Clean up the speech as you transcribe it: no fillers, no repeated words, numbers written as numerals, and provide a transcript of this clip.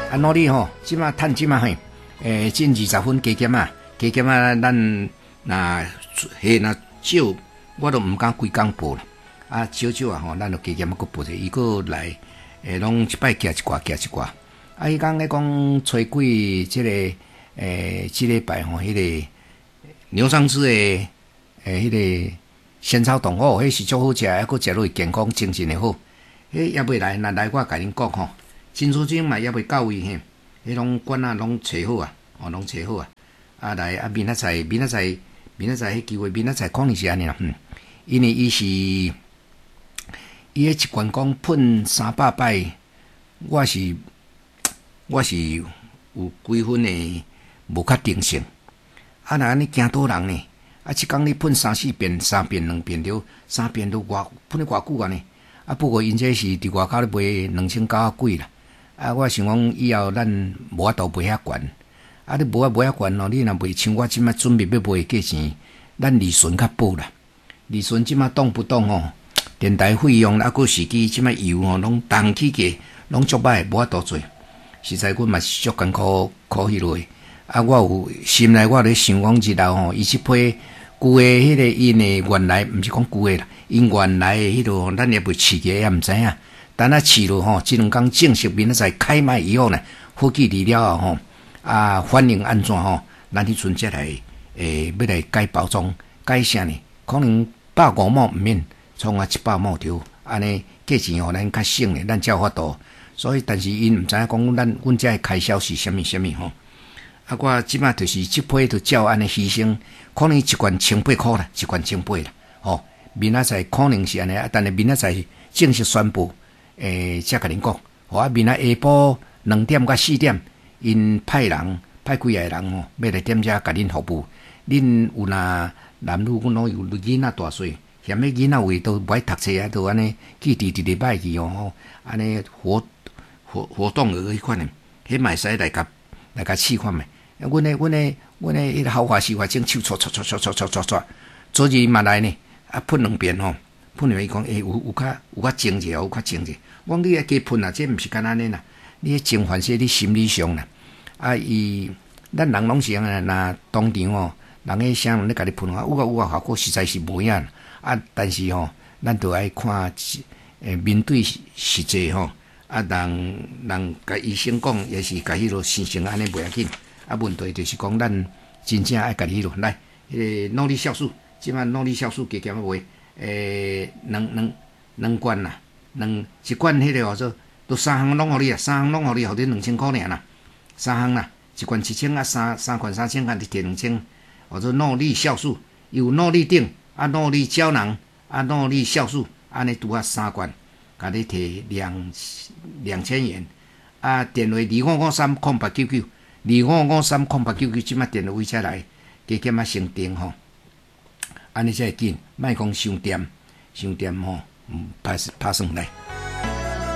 努力吼，即马趁即马嘿，进20分加减啊，咱那少，我都毋敢规工报啦。啊，少啊吼，咱就加减啊，佫报者，伊佫来，拢一摆寄一寡。啊，伊讲初几即个即礼拜吼，迄个牛樟芝的迄个仙草冻哦，迄是足好食，还佫食落健康精神的好。迄也未来，来我甲恁讲吼，新竹精嘛也未到位嘿，迄拢管啊拢找好啊，拢找好啊。啊来啊，明仔载，迄机会，明仔载可能是安尼啦，因为伊迄一罐讲喷300摆，我是有几分的无确定性。啊，若安尼惊倒人呢？啊，一工你喷3-4遍，3遍2遍了，3遍都喷了偌久啊呢？啊，不过因这是伫外口咧卖2900几啦。啊，我想讲以后咱无法度卖遐悬。啊，你无遐悬咯，你若卖像我即摆准备要卖价钱，咱利润较薄啦。利润即摆动不动吼，电台费用啊，佫司机即摆油吼，拢动起价，拢足歹，无法度做。实在阮嘛是足艰苦迄落。啊，我有心内我咧想讲日后吼，伊即批旧诶迄个因诶原来，毋是讲旧诶啦，因原来诶迄落，咱也袂试过也毋知影。等啊试落吼，即2工正式明仔载开卖以后呢，火气离了后吼，啊反应安怎吼？咱迄阵则来要来改包装，改啥呢？可能150毛毋免，创啊100毛条，安尼价钱吼咱较省咧，咱才有法度。所以，但是因毋知影讲阮遮诶开销是啥物吼。啊，我即摆就是即批就照安尼牺牲，可能一罐1800块啦，一罐1800啦，吼。明仔载可能是安尼啊，但是明仔载正式宣布，才甲恁讲，吼啊，明仔下晡2点到4点，因派几个人吼，要来踮遮甲恁服务。恁有若男女，阮拢有囡仔大细，嫌迄囡仔位都不爱读册啊，都安尼去伫礼拜去吼，安尼活动迄款诶，迄嘛会使来甲试看觅。阮诶迄个豪华时话，种手搓，昨日嘛来呢，啊喷2遍吼，喷2遍伊讲有较精者，有较精者。我讲你个加喷啊，这毋是干安尼啦，你迄情烦说你心理上啦，啊咱人拢是安尼，若当场吼，人迄啥人咧甲你喷啊，有啊效果实在是无影啊，但是吼，咱着爱看面对实际吼。啊，人甲医生讲，也是甲迄落生成安尼袂要紧。啊，问题就是讲，咱真正爱甲迄落来，迄个努力酵素，即摆努力酵素加减啊卖，两罐啦，一罐迄个做，都3项拢互你啊，3项拢互你，互你2000块尔啦，3项啦，一罐1000啊，三罐3000啊，你摕2000，或者努力酵素，有努力锭啊，努力胶囊啊，努力酵素，安尼拄啊3罐。甲你摕2000元，啊，电话25530899，25530899，即摆电话位才来，加减啊先订吼，安尼才会紧，莫讲伤点吼，拍算来。